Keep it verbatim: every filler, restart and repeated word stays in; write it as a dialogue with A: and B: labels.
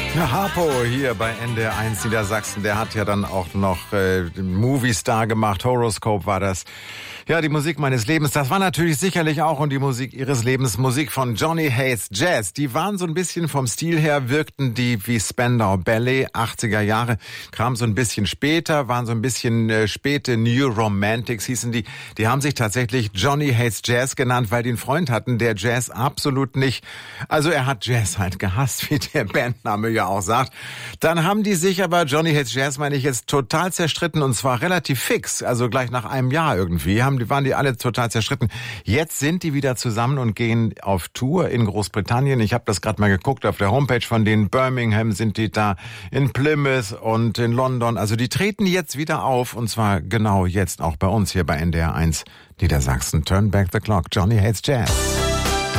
A: Ja, Harpo hier bei N D R eins Niedersachsen, der hat ja dann auch noch äh, den Movie-Star gemacht, Horoscope war das. Ja, die Musik meines Lebens, das war natürlich sicherlich auch und die Musik ihres Lebens, Musik von Johnny Hates Jazz. Die waren so ein bisschen vom Stil her, wirkten die wie Spandau Ballet, achtziger Jahre, kam so ein bisschen später, waren so ein bisschen äh, späte New Romantics hießen die. Die haben sich tatsächlich Johnny Hates Jazz genannt, weil die einen Freund hatten, der Jazz absolut nicht, also er hat Jazz halt gehasst, wie der Bandname ja auch sagt. Dann haben die sich aber, Johnny Hates Jazz meine ich jetzt, total zerstritten und zwar relativ fix, also gleich nach einem Jahr irgendwie, haben die waren die alle total zerstritten. Jetzt sind die wieder zusammen und gehen auf Tour in Großbritannien. Ich habe das gerade mal geguckt auf der Homepage von denen. Birmingham sind die da, in Plymouth und in London. Also die treten jetzt wieder auf und zwar genau jetzt auch bei uns hier bei N D R eins Niedersachsen. Turn back the clock. Johnny Hates Jazz.